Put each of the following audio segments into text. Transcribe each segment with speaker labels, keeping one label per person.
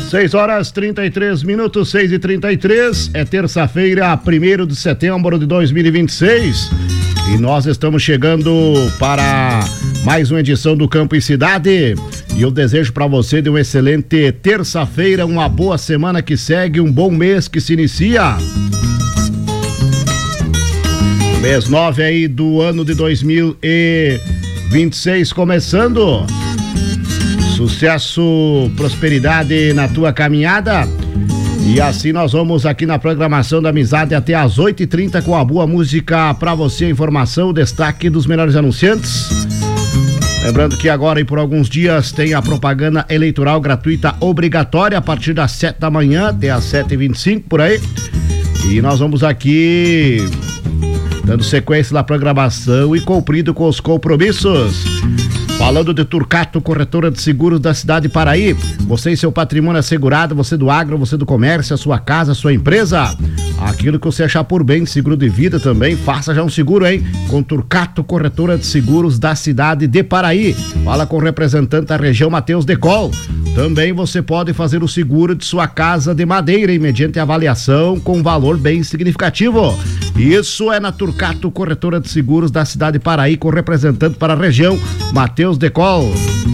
Speaker 1: 6h33, 6h33, é terça-feira, 1º de setembro de 2026 e nós estamos chegando para mais uma edição do Campo e Cidade e eu desejo para você de uma excelente terça-feira, uma boa semana que segue, um bom mês que se inicia. Mês 9 aí do ano de 2026 começando. Sucesso, prosperidade na tua caminhada. E assim nós vamos aqui na programação da Amizade até às 8h30 com a boa música pra você, informação, destaque dos melhores anunciantes. Lembrando que agora e por alguns dias tem a propaganda eleitoral gratuita obrigatória a partir das 7 da manhã até às 7h25 por aí. E nós vamos aqui dando sequência na programação e cumprindo com os compromissos. Falando de Turcato, corretora de seguros da cidade de Paraí. Você e seu patrimônio assegurado, você do agro, você do comércio, a sua casa, a sua empresa. Aquilo que você achar por bem, seguro de vida também, faça já um seguro, hein? Com Turcato, corretora de seguros da cidade de Paraí. Fala com o representante da região, Matheus Decol. Também você pode fazer o seguro de sua casa de madeira, mediante avaliação com valor bem significativo. Isso é na Turcato, corretora de seguros da cidade de Paraí, com representante para a região, Matheus Decol.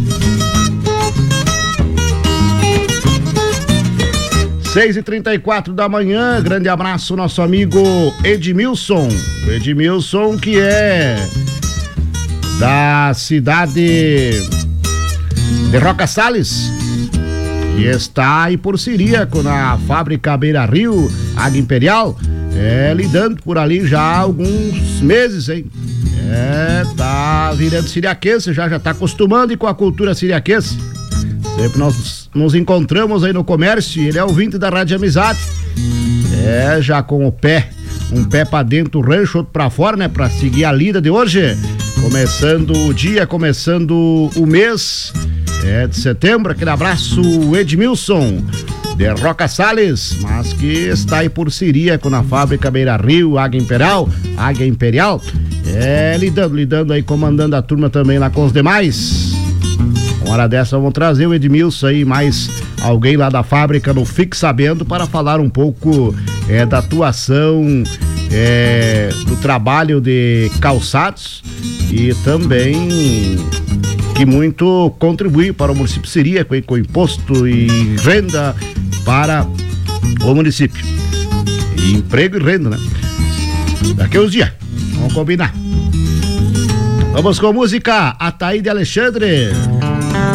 Speaker 1: 6h34 da manhã, grande abraço nosso amigo Edmilson. O Edmilson que é da cidade de Roca Salles e está aí por Ciríaco, na fábrica Beira Rio, Águia Imperial, lidando por ali já há alguns meses, hein? Tá virando siriaquense, já tá acostumando com a cultura siriaquense. Sempre nós nos encontramos aí no comércio, ele é ouvinte da Rádio Amizade. Já com um pé pra dentro do rancho, outro pra fora, né? Pra seguir a lida de hoje. Começando o dia, começando o mês de setembro. Aquele abraço, Edmilson de Roca Salles, mas que está aí por Ciríaco, na fábrica Beira Rio, Águia Imperial, lidando aí, comandando a turma também lá com os demais. Uma hora dessa vamos trazer o Edmilson aí, mais alguém lá da fábrica no Fique Sabendo, para falar um pouco da atuação, do trabalho de calçados e também que muito contribui para o município de Ciríaco com imposto e renda para o município. E emprego e renda, né? Daqui uns dias, vamos combinar. Vamos com música, Ataíde Alexandre.